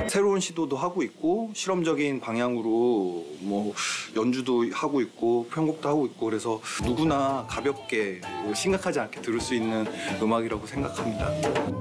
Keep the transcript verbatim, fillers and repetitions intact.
새로운 시도도 하고 있고 실험적인 방향으로 뭐 연주도 하고 있고 편곡도 하고 있고 그래서 누구나 가볍게 심각하지 않게 들을 수 있는 음악이라고 생각합니다.